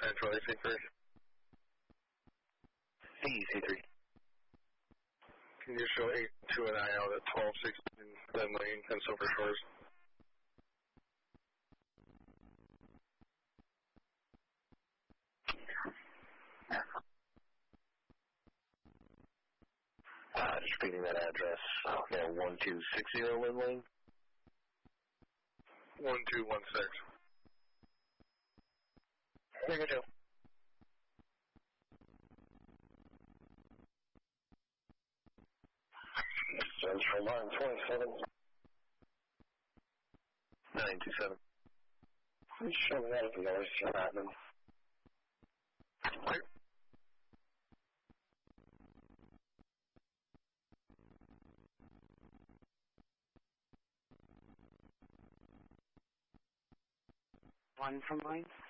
Central AC3. AC3. Can you show 82 and I out at 1216 Glen Lane and Silver Shores? Just reading that address. 1260 Lynn Lane. 1216. There you go. Central line 27. 927. Please show me anything else you're happening. Right. One from line